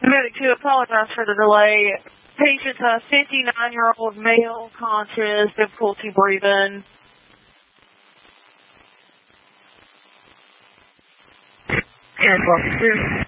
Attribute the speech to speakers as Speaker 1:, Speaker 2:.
Speaker 1: Medic 2, apologize for the delay. Patient's a 59-year-old male, conscious, difficulty breathing.
Speaker 2: Air 12,